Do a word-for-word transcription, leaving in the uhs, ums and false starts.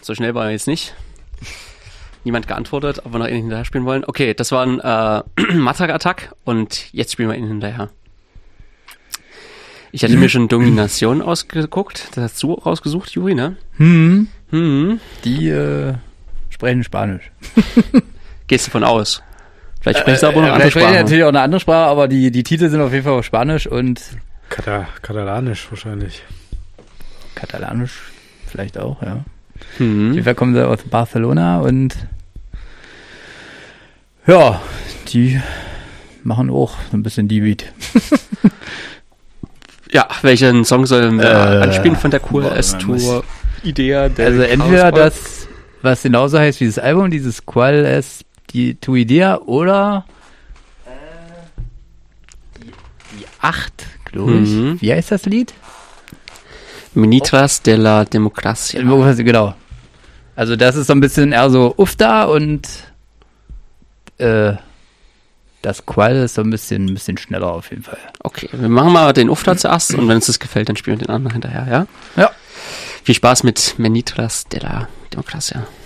so schnell war er jetzt nicht. Niemand geantwortet, ob wir noch ihn hinterher spielen wollen. Okay, das war ein äh, Matak-Attack und jetzt spielen wir ihn hinterher. Ich hatte hm. mir schon Domination ausgeguckt. Das hast du rausgesucht, Juri, ne? Hm. Hm. Die äh, sprechen Spanisch. Gehst du davon aus? Vielleicht sprichst du äh, aber noch äh, andere Sprachen. Natürlich auch eine andere Sprache, aber die, die Titel sind auf jeden Fall auf Spanisch und... Kata- Katalanisch wahrscheinlich. Katalanisch vielleicht auch, ja. Hm. Auf jeden Fall kommen sie aus Barcelona und ja, die machen auch so ein bisschen die Beat. Ja, welchen Song sollen wir Äh, anspielen von der Q L boah, S-Tour? Idea der Also entweder Chaos-Ball? das, was genauso heißt wie das Album, dieses Qual es die Tu Idea, oder äh, die, die acht, glaube ich. Mhm. Wie heißt das Lied? Ministras de la Democracia. Genau. Also das ist so ein bisschen eher so Ufta und äh, das Qual ist so ein bisschen, ein bisschen schneller auf jeden Fall. Okay, wir machen mal den Ufta zuerst und wenn uns das gefällt, dann spielen wir den anderen hinterher, ja? Ja. Viel Spaß mit Ministras de la Democracia.